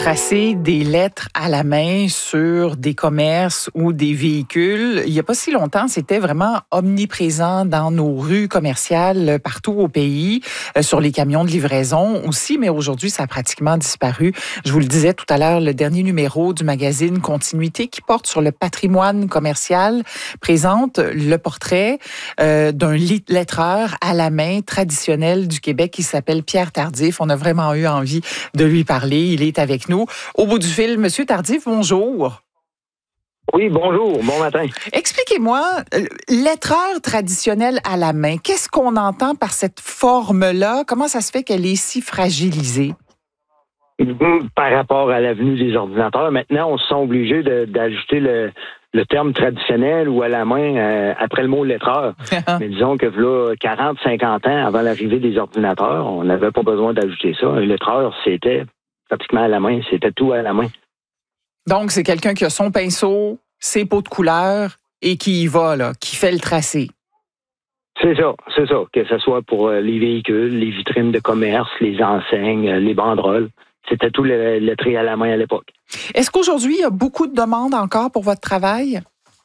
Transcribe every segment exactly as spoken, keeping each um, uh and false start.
Tracer des lettres à la main sur des commerces ou des véhicules, il n'y a pas si longtemps, c'était vraiment omniprésent dans nos rues commerciales partout au pays, euh, sur les camions de livraison aussi, mais aujourd'hui, ça a pratiquement disparu. Je vous le disais tout à l'heure, le dernier numéro du magazine Continuité qui porte sur le patrimoine commercial présente le portrait euh, d'un lettreur à la main traditionnel du Québec qui s'appelle Pierre Tardif. On a vraiment eu envie de lui parler. Il est avec nous. Au bout du fil, Monsieur Tardif, bonjour. Oui, bonjour, bon matin. Expliquez-moi, lettreur traditionnel à la main, qu'est-ce qu'on entend par cette forme-là? Comment ça se fait qu'elle est si fragilisée? Par rapport à l'avenue des ordinateurs, maintenant, on se sent obligé de, d'ajouter le, le terme traditionnel ou à la main euh, après le mot lettreur. Mais disons que là, quarante, cinquante ans avant l'arrivée des ordinateurs, on n'avait pas besoin d'ajouter ça. Un lettreur, c'était pratiquement à la main, c'était tout à la main. Donc, c'est quelqu'un qui a son pinceau, ses pots de couleur et qui y va, là, qui fait le tracé. C'est ça, c'est ça. Que ce soit pour les véhicules, les vitrines de commerce, les enseignes, les banderoles. C'était tout le lettré à la main à l'époque. Est-ce qu'aujourd'hui, il y a beaucoup de demandes encore pour votre travail?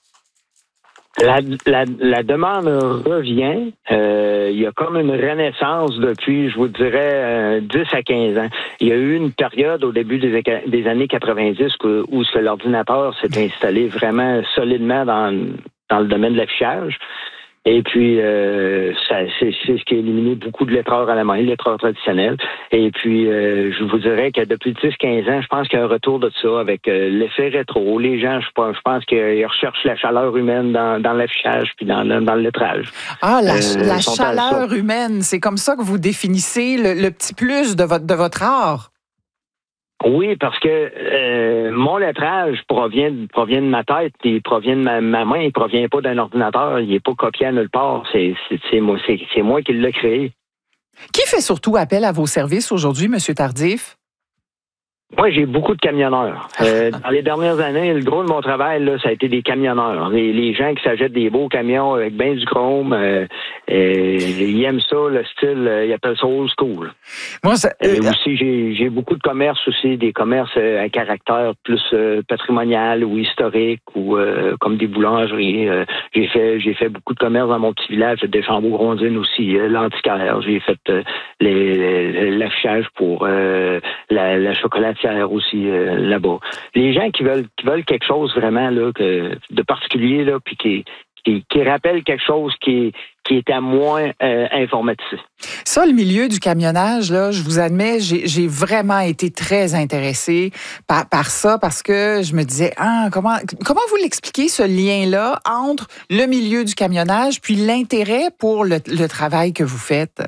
La, la, la demande revient. Euh, il y a comme une renaissance depuis, je vous dirais, euh, dix à quinze ans. Il y a eu une période au début des, des années quatre-vingt-dix où, où l'ordinateur s'est installé vraiment solidement dans, dans le domaine de l'affichage. Et puis, euh, ça, c'est, c'est ce qui a éliminé beaucoup de lettreurs à la main, lettreurs traditionnels. Et puis, euh, je vous dirais que depuis dix à quinze ans, je pense qu'il y a un retour de ça avec euh, l'effet rétro. Les gens, je pense, je pense qu'ils recherchent la chaleur humaine dans, dans l'affichage puis dans, dans le lettrage. Ah, la, euh, la chaleur humaine, c'est comme ça que vous définissez le, le petit plus de votre, de votre art? Oui, parce que euh, mon lettrage provient, provient de ma tête, il provient de ma, ma main, il provient pas d'un ordinateur, il n'est pas copié à nulle part. C'est, c'est, c'est, moi, c'est, c'est moi qui l'ai créé. Qui fait surtout appel à vos services aujourd'hui, M. Tardif? Moi, j'ai beaucoup de camionneurs. Euh, dans les dernières années, le gros de mon travail, là, ça a été des camionneurs. Les, les gens qui s'achètent des beaux camions avec bien du chrome, euh, euh, ils aiment ça, le style, euh, ils appellent ça old school. Moi, ça, euh, Et aussi, j'ai, j'ai beaucoup de commerces aussi, des commerces euh, à caractère plus euh, patrimonial ou historique ou euh, comme des boulangeries. Euh, j'ai fait j'ai fait beaucoup de commerces dans mon petit village, des Chambaud-Grondines aussi, euh, l'antiquaire. J'ai fait euh, les, les, l'affichage pour euh, la, la chocolat aussi euh, là-bas. Les gens qui veulent qui veulent quelque chose vraiment là que de particulier là puis qui qui, qui rappelle quelque chose qui qui est à moins euh, informatisé. Ça, le milieu du camionnage, là, je vous admets, j'ai, j'ai vraiment été très intéressée par, par ça parce que je me disais, ah, comment, comment vous l'expliquez, ce lien-là entre le milieu du camionnage puis l'intérêt pour le, le travail que vous faites?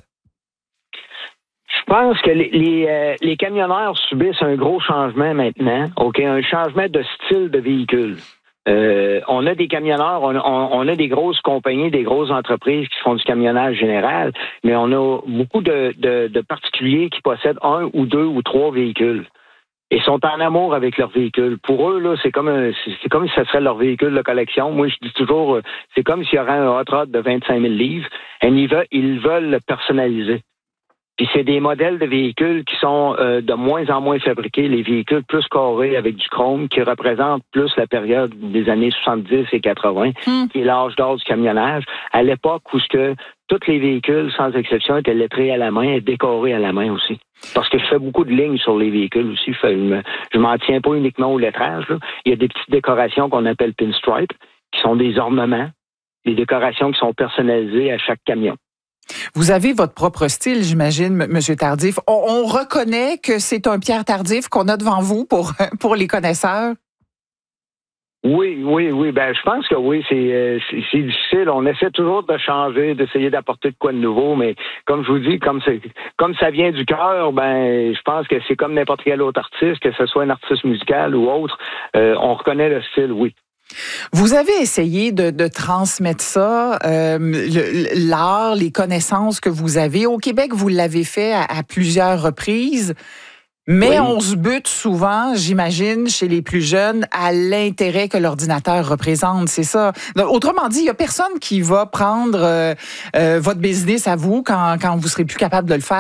Je pense que les, les, euh, les camionneurs subissent un gros changement maintenant, ok, un changement de style de véhicule. Euh, on a des camionneurs, on, on, on a des grosses compagnies, des grosses entreprises qui font du camionnage général, mais on a beaucoup de, de, de particuliers qui possèdent un ou deux ou trois véhicules. Et sont en amour avec leur véhicule. Pour eux, là, c'est comme un, c'est comme si ça serait leur véhicule de collection. Moi, je dis toujours, c'est comme s'il y aurait un hot rod de vingt-cinq mille livres, et ils veulent, ils veulent le personnaliser. Puis c'est des modèles de véhicules qui sont euh, de moins en moins fabriqués, les véhicules plus carrés avec du chrome, qui représentent plus la période des années soixante-dix et quatre-vingts, mm. qui est l'âge d'or du camionnage, à l'époque où ce que tous les véhicules, sans exception, étaient lettrés à la main et décorés à la main aussi. Parce que je fais beaucoup de lignes sur les véhicules aussi. Je, fais une, je m'en tiens pas uniquement au lettrage, là. Il y a des petites décorations qu'on appelle pinstripe, qui sont des ornements, des décorations qui sont personnalisées à chaque camion. Vous avez votre propre style, j'imagine, M. Tardif. On, on reconnaît que c'est un Pierre Tardif qu'on a devant vous pour, pour les connaisseurs? Oui, oui, oui. Ben, je pense que oui, c'est, c'est, c'est difficile. On essaie toujours de changer, d'essayer d'apporter de quoi de nouveau, mais comme je vous dis, comme c'est, comme ça vient du cœur, ben, je pense que c'est comme n'importe quel autre artiste, que ce soit un artiste musical ou autre, euh, on reconnaît le style, oui. Vous avez essayé de, de transmettre ça, euh, le, l'art, les connaissances que vous avez. Au Québec, vous l'avez fait à, à plusieurs reprises, mais oui. On se bute souvent, j'imagine, chez les plus jeunes, à l'intérêt que l'ordinateur représente, c'est ça. Donc, autrement dit, il n'y a personne qui va prendre euh, euh, votre business à vous quand, quand vous ne serez plus capable de le faire.